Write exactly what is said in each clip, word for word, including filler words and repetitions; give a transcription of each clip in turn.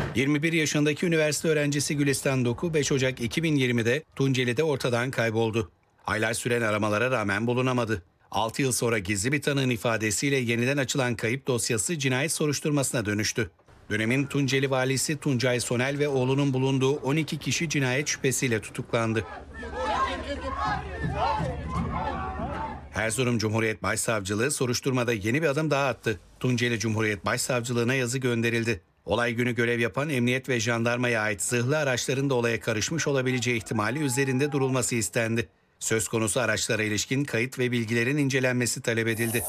yirmi bir yaşındaki üniversite öğrencisi Gülistan Doku beş Ocak iki bin yirmide Tunceli'de ortadan kayboldu. Aylar süren aramalara rağmen bulunamadı. altı yıl sonra gizli bir tanığın ifadesiyle yeniden açılan kayıp dosyası cinayet soruşturmasına dönüştü. Dönemin Tunceli valisi Tuncay Sonel ve oğlunun bulunduğu on iki kişi cinayet şüphesiyle tutuklandı. Erzurum Cumhuriyet Başsavcılığı soruşturmada yeni bir adım daha attı. Tunceli Cumhuriyet Başsavcılığına yazı gönderildi. Olay günü görev yapan emniyet ve jandarmaya ait zırhlı araçların da olaya karışmış olabileceği ihtimali üzerinde durulması istendi. Söz konusu araçlara ilişkin kayıt ve bilgilerin incelenmesi talep edildi.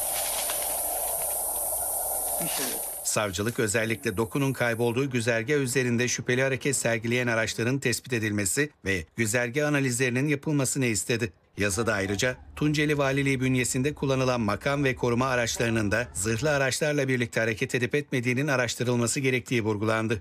Savcılık özellikle Doku'nun kaybolduğu güzergah üzerinde şüpheli hareket sergileyen araçların tespit edilmesi ve güzergah analizlerinin yapılmasını istedi. Yazıda ayrıca Tunceli Valiliği bünyesinde kullanılan makam ve koruma araçlarının da zırhlı araçlarla birlikte hareket edip etmediğinin araştırılması gerektiği vurgulandı.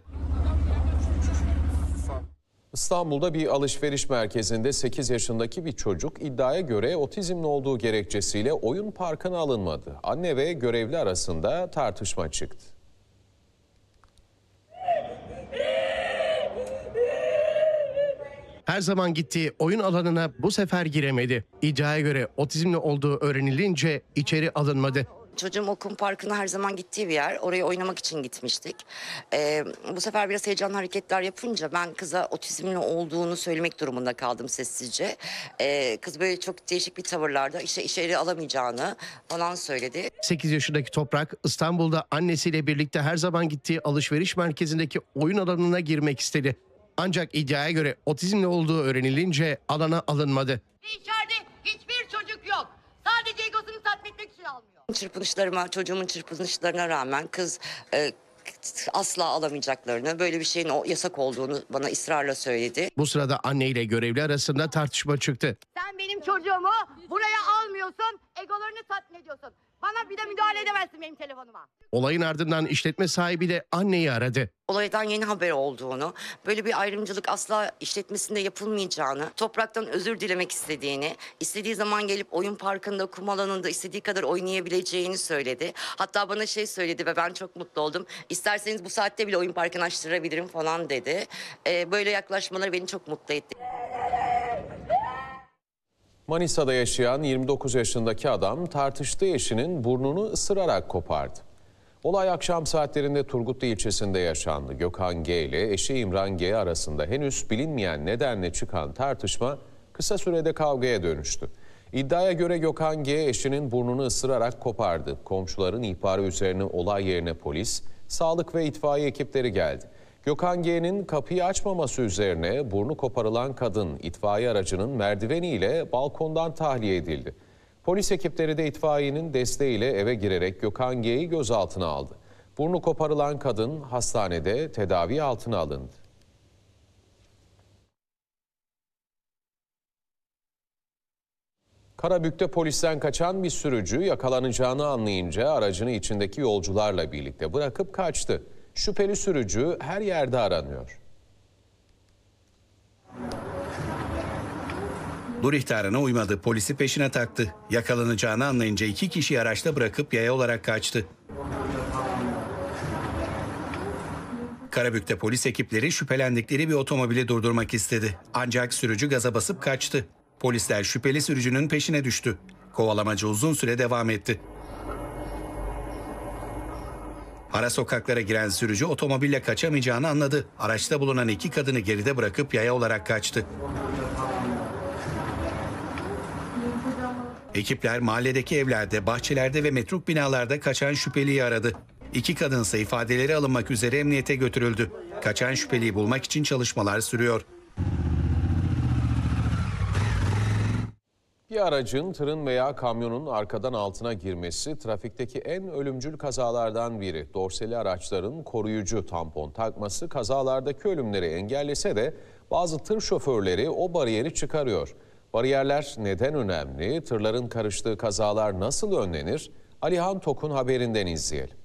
İstanbul'da bir alışveriş merkezinde sekiz yaşındaki bir çocuk iddiaya göre otizmli olduğu gerekçesiyle oyun parkına alınmadı. Anne ve görevli arasında tartışma çıktı. Her zaman gittiği oyun alanına bu sefer giremedi. İddiaya göre otizmli olduğu öğrenilince içeri alınmadı. Çocuğum okul parkına her zaman gittiği bir yer. Oraya oynamak için gitmiştik. Ee, bu sefer biraz heyecanlı hareketler yapınca ben kıza otizmli olduğunu söylemek durumunda kaldım sessizce. Ee, kız böyle çok değişik bir tavırlarda işte içeri alamayacağını falan söyledi. sekiz yaşındaki Toprak İstanbul'da annesiyle birlikte her zaman gittiği alışveriş merkezindeki oyun alanına girmek istedi. Ancak iddiaya göre otizmli olduğu öğrenilince alana alınmadı. İçeride hiçbir çocuk yok. Sadece egosunu tatmin etmek için almıyor. Çırpınışlarıma, çocuğumun çırpınışlarına rağmen kız e, asla alamayacaklarını, böyle bir şeyin o yasak olduğunu bana ısrarla söyledi. Bu sırada anne ile görevli arasında tartışma çıktı. Sen benim çocuğumu buraya almıyorsun, egolarını tatmin ediyorsun. Bana bir de müdahale edemezsin benim telefonuma. Olayın ardından işletme sahibi de anneyi aradı. Olaydan yeni haber olduğunu, böyle bir ayrımcılık asla işletmesinde yapılmayacağını, Toprak'tan özür dilemek istediğini, istediği zaman gelip oyun parkında, kum alanında istediği kadar oynayabileceğini söyledi. Hatta bana şey söyledi ve ben çok mutlu oldum. İsterseniz bu saatte bile oyun parkını açtırabilirim falan dedi. Ee, böyle yaklaşmaları beni çok mutlu etti. Manisa'da yaşayan yirmi dokuz yaşındaki adam tartıştığı eşinin burnunu ısırarak kopardı. Olay akşam saatlerinde Turgutlu ilçesinde yaşandı. Gökhan G ile eşi İmran G arasında henüz bilinmeyen nedenle çıkan tartışma kısa sürede kavgaya dönüştü. İddiaya göre Gökhan G eşinin burnunu ısırarak kopardı. Komşuların ihbarı üzerine olay yerine polis, sağlık ve itfaiye ekipleri geldi. Gökhan G'nin kapıyı açmaması üzerine burnu koparılan kadın itfaiye aracının merdiveniyle balkondan tahliye edildi. Polis ekipleri de itfaiyenin desteğiyle eve girerek Gökhan G'yi gözaltına aldı. Burnu koparılan kadın hastanede tedavi altına alındı. Karabük'te polisten kaçan bir sürücü yakalanacağını anlayınca aracını içindeki yolcularla birlikte bırakıp kaçtı. Şüpheli sürücü her yerde aranıyor. Dur ihtarına uymadı, polisi peşine taktı. Yakalanacağını anlayınca iki kişiyi araçta bırakıp yaya olarak kaçtı. Karabük'te polis ekipleri şüphelendikleri bir otomobili durdurmak istedi. Ancak sürücü gaza basıp kaçtı. Polisler şüpheli sürücünün peşine düştü. Kovalamacı uzun süre devam etti. Ara sokaklara giren sürücü otomobille kaçamayacağını anladı. Araçta bulunan iki kadını geride bırakıp yaya olarak kaçtı. Ekipler mahalledeki evlerde, bahçelerde ve metruk binalarda kaçan şüpheliyi aradı. İki kadınsa ifadeleri alınmak üzere emniyete götürüldü. Kaçan şüpheliyi bulmak için çalışmalar sürüyor. Bir aracın tırın veya kamyonun arkadan altına girmesi trafikteki en ölümcül kazalardan biri. Dorseli araçların koruyucu tampon takması kazalardaki ölümleri engellese de bazı tır şoförleri o bariyeri çıkarıyor. Bariyerler neden önemli? Tırların karıştığı kazalar nasıl önlenir? Alihan Tok'un haberinden izleyelim.